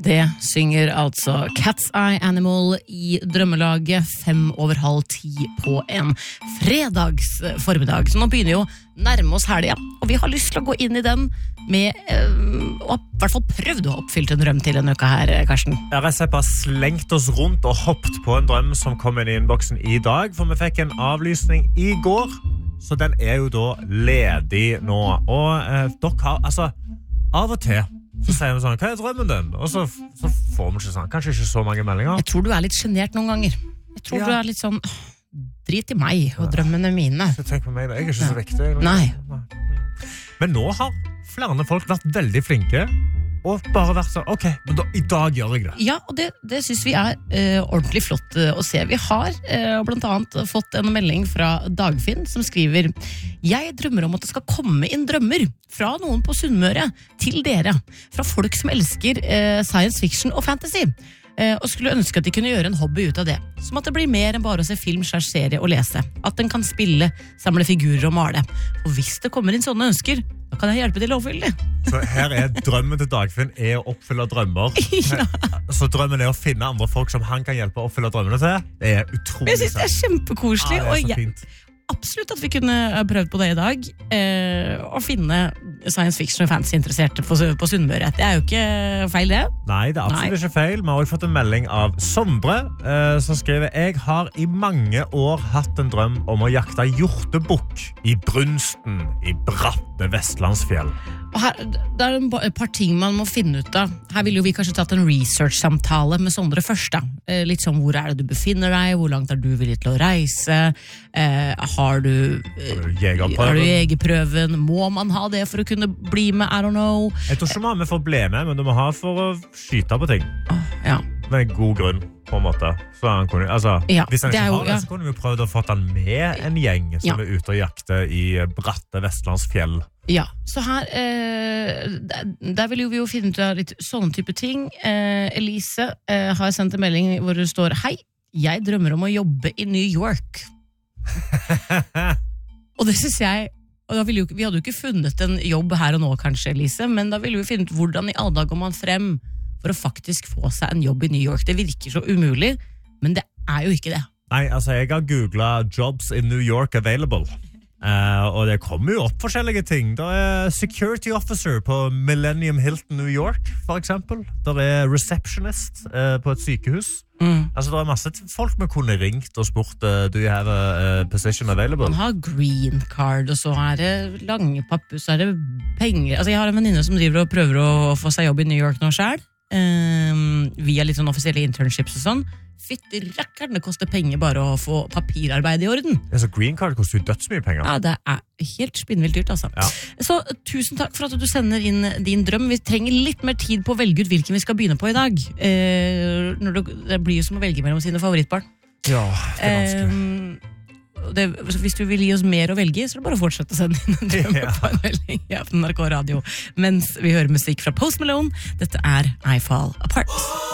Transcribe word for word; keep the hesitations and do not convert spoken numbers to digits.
Det synger altså Cat's Eye Animal I drømmelaget fem over halv ti på en fredags formiddag. Så nå begynner jo nærme oss helga, og vi har lyst til å gå inn I den med øh, å I hvert fall prøvd å oppfylle en drøm til en uke her, Karsten. Jeg har rett og slett bare slengt oss rundt og hoppet på en drøm som kom inn I innboksen I dag, for vi fikk en avlysning I går, så den er jo da ledig nå. Og eh, dere har, altså, av og til så sier vi sånn, hva er drømmen din? Og så, så får vi ikke sånn, kanskje ikke så mange meldinger. Jeg tror du er litt genert noen ganger. Jeg tror ja. Du er litt sånn, drit I meg og drømmene mine. Så tenk på meg da, jeg er ikke så viktig. Nei. Men nå har flere folk vært veldig flinke, og bare vært sånn, ok, men da, I dag gjør jeg det. Ja, og det, det synes vi er uh, ordentlig flott uh, å se. Vi har uh, blant annet fått en melding fra Dagfinn som skriver: Jeg drømmer om at det skal komme inn drømmer fra noen på Sunnmøre til dere, fra folk som elsker uh, science fiction og fantasy. Uh, og skulle ønske at de kunne gjøre en hobby ut av det. Som at det blir mer enn bare å se film, serie og lese. At den kan spille, samle figurer og male. Og hvis det kommer inn sånne ønsker, da kan jeg hjelpe til å oppfylle det. Så her er drømmen til Dagfinn er å oppfylle drømmer. Ja. Så drømmen er å finne andre folk som han kan hjelpe å oppfylle drømmene til. Det er utrolig. Jeg synes det er kjempekoselig. Ja, det er så fint. Absolutt at vi kunne prøvd på det I dag, eh, å finne science fiction og fantasy interesserte på, på Sunnmøre. Det er jo ikke feil det. Nei, det er absolutt Nei. Ikke feil. Vi har også fått en melding av Sondre, eh, som skriver: Jeg har I mange år hatt en drøm om å jakte hjortebukk I brunsten I bratte Vestlandsfjell. Og her, det er et par ting man må finne ut av. Her vil jo vi kanskje tatt en research-samtale med Sondre først da. Eh, litt sånn, hvor er det du befinner deg? Hvor langt er du villig til å reise? Eh, har du, eh, har du jegerprøven? Har du jegerprøven? Må man ha det for å kunne bli med? I don't know. Jeg tror ikke man har med for å bli med, men du må ha for å skyte på ting. Oh, ja. Med en god grunn, på en måte. Så han kunne, altså, ja, hvis han ikke jo, har det, så kunne vi prøvd å få han med en gjeng som ja. Er ute og jakte I bratte Vestlandsfjell. Ja, så her, eh, der, der vil jo vi jo finne ut av litt sånne type ting. Eh, Elise eh, har sendt en melding hvor det står: Hei, jeg drømmer om å jobbe I New York. Og det synes jeg, og da ville jo, vi hadde jo ikke funnet en jobb her og nå kanskje, Elise, men da ville vi finne ut hvordan I alle dag går man frem for å faktisk få seg en jobb I New York. Det virker så umulig, men det er jo ikke det. Nei, altså jeg har googlet jobs in New York available. Uh, og det kommer jo opp forskjellige ting. Det er security officer på Millennium Hilton New York, for eksempel. Det er receptionist uh, på et sykehus. Mm. Altså det er masse folk vi kunne ringt og spurt uh, do you have a, a position available? Man har green card, og så er det lange papper, så er det penger. Altså jeg har en venninne som driver og prøver å få seg jobb I New York nå selv, um, via litt sånn offisielle internships og sånn. Fytti rakkeren, det koster penger bare å få papirarbeid I orden. Ja, så green card koster jo dødsmye penger. Ja, det er helt spinnvilt dyrt, altså. Ja. Så tusen takk for at du sender inn din drøm. Vi trenger litt mer tid på å velge ut hvilken vi skal begynne på I dag. Eh, når det, det blir jo som å velge mellom sine favorittbarn. Ja, det er vanskelig. Eh, det, hvis du vil gi oss mer å velge, så er det bare å fortsette å sende inn en drøm ja. På en melding ja, på N R K Radio. Mens vi hører musikk fra Post Malone. Dette er I Fall Apart.